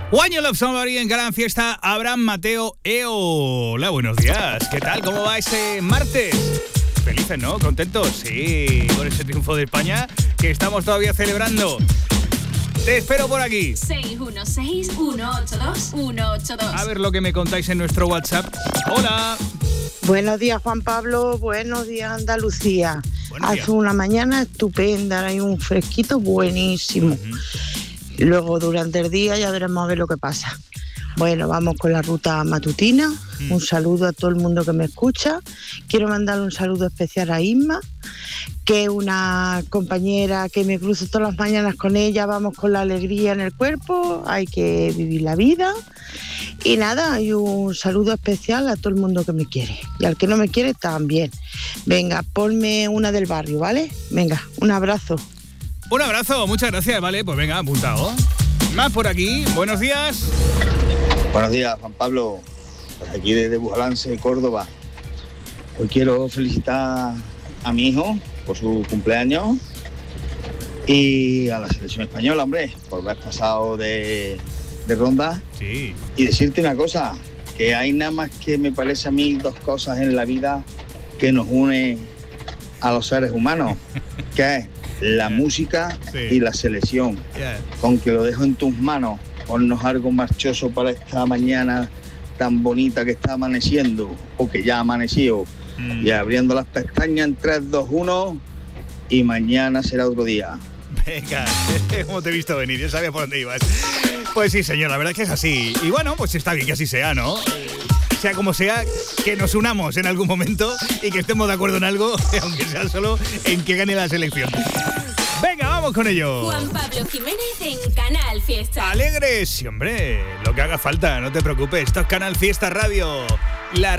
When You Love Somebody en Gran Fiesta, Abraham Mateo Eo. Hola, buenos días. ¿Qué tal? ¿Cómo va ese martes? Felices, ¿no? ¿Contentos? Sí, con ese triunfo de España que estamos todavía celebrando. Te espero por aquí. 616-182-182. A ver lo que me contáis en nuestro WhatsApp. Hola. Buenos días, Juan Pablo. Buenos días, Andalucía. Hace una mañana estupenda, hay un fresquito buenísimo. Luego, durante el día, ya veremos a ver lo que pasa. Bueno, vamos con la ruta matutina. Un saludo a todo el mundo que me escucha. Quiero mandarle un saludo especial a Isma, que es una compañera que me cruzo todas las mañanas con ella. Vamos con la alegría en el cuerpo, hay que vivir la vida. Y nada, y un saludo especial a todo el mundo que me quiere. Y al que no me quiere también. Venga, ponme una del barrio, ¿vale? Venga, un abrazo. Un abrazo, muchas gracias, vale, pues venga, apuntado. Más por aquí, buenos días. Buenos días, Juan Pablo, desde aquí desde Bujalance, Córdoba. Hoy quiero felicitar a mi hijo por su cumpleaños y a la selección española, hombre, por haber pasado de ronda. Sí. Y decirte una cosa, que hay nada más que me parece a mí dos cosas en la vida que nos une a los seres humanos, que es la música y la selección. Con que lo dejo en tus manos, ponnos algo marchoso para esta mañana tan bonita que está amaneciendo, o que ya ha amanecido, y abriendo las pestañas en 3, 2, 1, y mañana será otro día. Venga, como te he visto venir, yo sabía por dónde ibas. Pues sí, señor, la verdad es que es así. Y bueno, pues está bien que así sea, ¿no? Sea como sea, que nos unamos en algún momento y que estemos de acuerdo en algo, aunque sea solo en que gane la selección. Venga, vamos con ello. Juan Pablo Jiménez en Canal Fiesta. Alegres, sí, hombre, lo que haga falta, no te preocupes. Esto es Canal Fiesta Radio. La